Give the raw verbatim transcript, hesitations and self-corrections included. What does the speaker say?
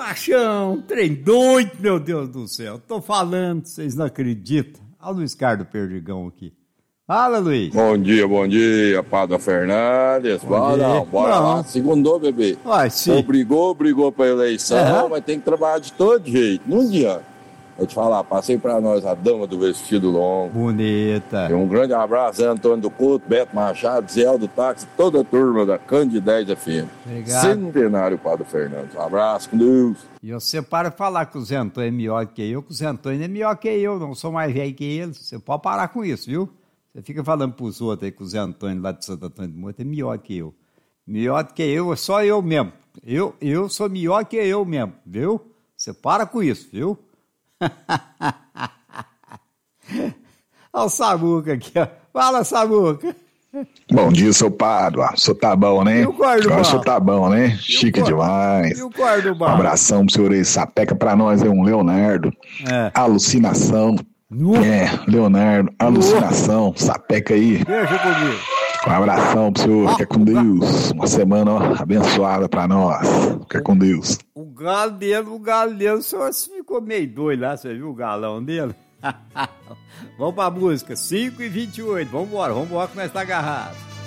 Machão, trem doido, meu Deus do céu. Tô falando, vocês não acreditam. Olha o Luiz Carlos Perdigão aqui. Fala, Luiz. Bom dia, bom dia, Padre Fernandes. Bora, não, bora não. lá. Segundou, bebê. Vai, sim. Obrigou, brigou pra eleição, Uhum. mas tem que trabalhar de todo jeito. Não adianta. Vou te falar, passei pra nós a dama do vestido longo. Bonita. E um grande abraço, Zé Antônio do Couto, Beto Machado, Zé do Táxi, toda a turma da Candidez F M. Obrigado. Centenário, Padre Fernandes. Um abraço, com Deus. E você para de falar que o Zé Antônio é melhor que eu, que o Zé Antônio é melhor que eu, não sou mais velho que ele. Você pode parar com isso, viu? Você fica falando pros outros aí que o Zé Antônio lá de Santo Antônio do Monte é melhor que eu. Melhor que eu, é só eu mesmo. Eu, eu sou melhor que eu mesmo, viu? Você para com isso, viu? Olha o Samuca aqui, ó. Fala, Samuca. Bom dia, seu padre. O senhor tá bom, né? E o cordo Agora o bom? senhor tá bom, né? Chique cordo? demais. E o cordo bom? Um abração pro senhor aí. Sapeca pra nós é um Leonardo. É. Alucinação. Nu. É, Leonardo. Alucinação. Sapeca aí. Deixa comigo. Um abração pro senhor. Ah, Fica com Deus. Uma semana ó, abençoada pra nós. Fica com Deus. O galo dele, o galo dele, o senhor ficou meio doido lá, você viu o galão dele? Vamos pra música, cinco e vinte e oito, vambora, vambora que nós tá agarrados.